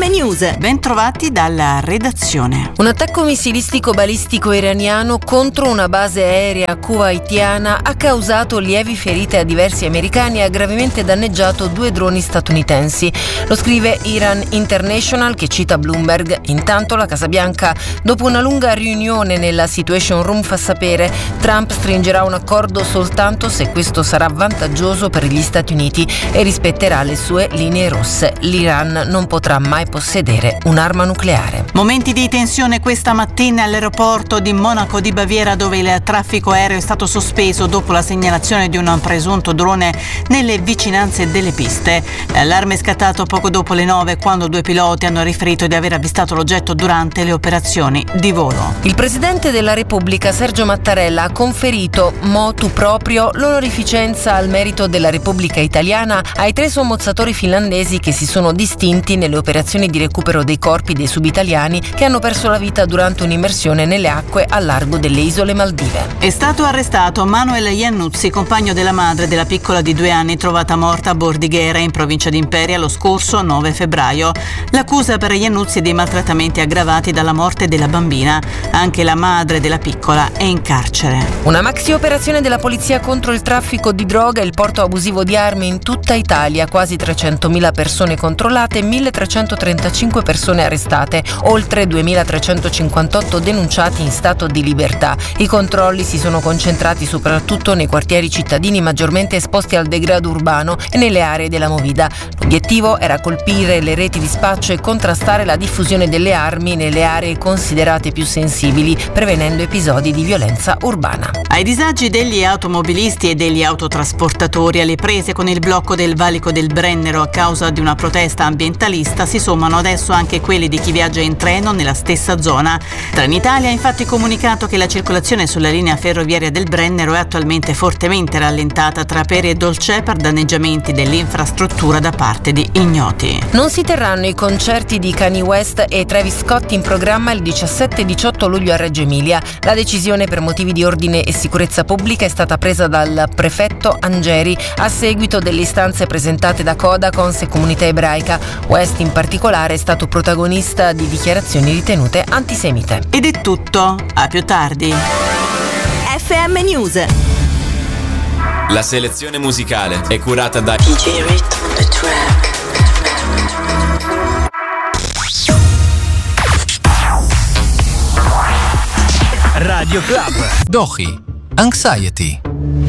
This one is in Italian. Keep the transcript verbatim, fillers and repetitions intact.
M News. Bentrovati dalla redazione. Un attacco missilistico balistico iraniano contro una base aerea kuwaitiana ha causato lievi ferite a diversi americani e ha gravemente danneggiato due droni statunitensi. Lo scrive Iran International, che cita Bloomberg. Intanto la Casa Bianca, dopo una lunga riunione nella Situation Room, fa sapere Trump stringerà un accordo soltanto se questo sarà vantaggioso per gli Stati Uniti e rispetterà le sue linee rosse. L'Iran non potrà mai possedere un'arma nucleare. Momenti di tensione questa mattina all'aeroporto di Monaco di Baviera, dove il traffico aereo è stato sospeso dopo la segnalazione di un presunto drone nelle vicinanze delle piste. L'allarme è scattato poco dopo le nove, quando due piloti hanno riferito di aver avvistato l'oggetto durante le operazioni di volo. Il presidente della Repubblica Sergio Mattarella ha conferito motu proprio l'onorificenza al merito della Repubblica Italiana ai tre sommozzatori finlandesi che si sono distinti nelle operazioni di recupero dei corpi dei subitaliani che hanno perso la vita durante un'immersione nelle acque al largo delle isole Maldive. È stato arrestato Manuel Iannuzzi, compagno della madre della piccola di due anni trovata morta a Bordighera, in provincia di Imperia, lo scorso nove febbraio. L'accusa per Iannuzzi è di maltrattamenti aggravati dalla morte della bambina. Anche la madre della piccola è in carcere. Una maxi operazione della polizia contro il traffico di droga e il porto abusivo di armi in tutta Italia. Quasi trecentomila persone controllate, milletrecentotrentacinque persone arrestate, oltre duemilatrecentocinquantotto denunciati in stato di libertà. I controlli si sono concentrati soprattutto nei quartieri cittadini maggiormente esposti al degrado urbano e nelle aree della movida. L'obiettivo era colpire le reti di spaccio e contrastare la diffusione delle armi nelle aree considerate più sensibili, prevenendo episodi di violenza urbana. Ai disagi degli automobilisti e degli autotrasportatori alle prese con il blocco del valico del Brennero a causa di una protesta ambientalista si sommano adesso anche quelli di chi viaggia in treno nella stessa zona. Trenitalia ha infatti comunicato che la circolazione sulla linea ferroviaria del Brennero è attualmente fortemente rallentata tra Peri e Dolcè per danneggiamenti dell'infrastruttura da parte di ignoti. Non si terranno i concerti di Kanye West e Travis Scott in programma il diciassette e diciotto luglio a Reggio Emilia. La decisione per motivi di ordine e sicurezza pubblica è stata presa dal prefetto Angeri a seguito delle istanze presentate da Codacons e Comunità Ebraica. West in particolare è stato protagonista di dichiarazioni ritenute antisemite. Ed è tutto, a più tardi. F M News. La selezione musicale è curata da D J Rhythm on the track. Radio Club. Dohi. Anxiety.